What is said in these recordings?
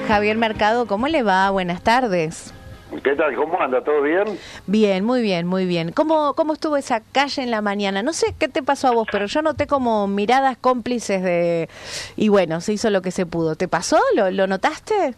Javier Mercado, ¿cómo le va? Buenas tardes. ¿Qué tal? ¿Cómo anda? ¿Todo bien? Bien, muy bien, muy bien. ¿Cómo estuvo esa calle en la mañana? No sé qué te pasó a vos, pero yo noté como miradas cómplices de... Y bueno, se hizo lo que se pudo. ¿Te pasó? ¿Lo notaste?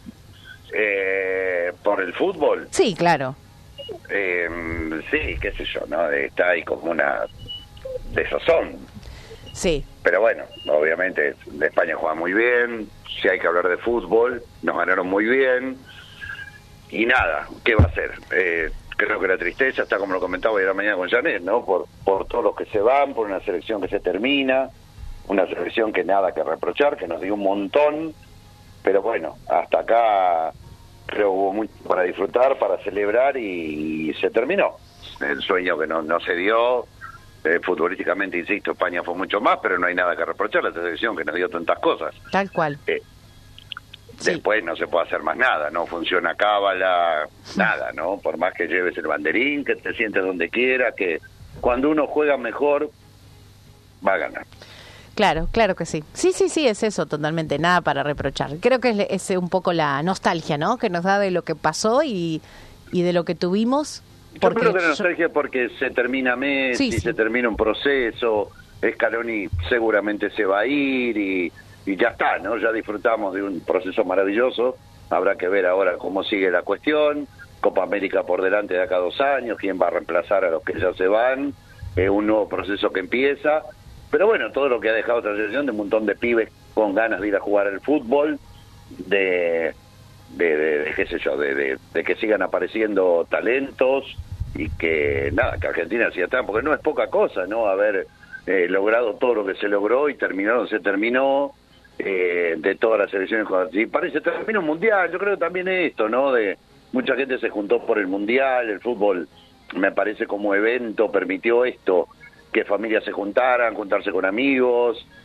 ¿Por el fútbol? Sí, claro. Sí, qué sé yo, ¿no? Está ahí como una desazón. Sí. Pero bueno, obviamente España juega muy bien, si hay que hablar de fútbol, nos ganaron muy bien. Y nada, ¿qué va a hacer? Creo que la tristeza está, como lo comentaba hoy a la mañana con Janet, ¿no? Por todos los que se van, por una selección que se termina, una selección que nada que reprochar, que nos dio un montón, pero bueno, hasta acá creo hubo mucho para disfrutar, para celebrar y se terminó. El sueño que no se dio, futbolísticamente, insisto, España fue mucho más, pero no hay nada que reprochar a la selección que nos dio tantas cosas. Tal cual. Después no se puede hacer más nada, no funciona cábala, nada, ¿no? Por más que lleves el banderín, que te sientes donde quiera, que cuando uno juega mejor, va a ganar. Claro, claro que sí. Sí, es eso, totalmente, nada para reprochar. Creo que es un poco la nostalgia, ¿no? Que nos da de lo que pasó y de lo que tuvimos. Yo creo que la nostalgia porque se termina Messi, sí. se termina un proceso, Scaloni seguramente se va a ir y ya está, ¿no? Ya disfrutamos de un proceso maravilloso, habrá que ver ahora cómo sigue la cuestión, Copa América por delante de acá 2 años, quién va a reemplazar a los que ya se van, un nuevo proceso que empieza, pero bueno, todo lo que ha dejado otra selección de un montón de pibes con ganas de ir a jugar al fútbol, de qué sé yo, de que sigan apareciendo talentos y que nada, que Argentina siga atrás, porque no es poca cosa, ¿no? Haber logrado todo lo que se logró y se terminó, de todas las selecciones. Y parece que termina un mundial, yo creo que también esto, ¿no? De mucha gente se juntó por el mundial, el fútbol me parece como evento permitió esto, que familias se juntaran, juntarse con amigos,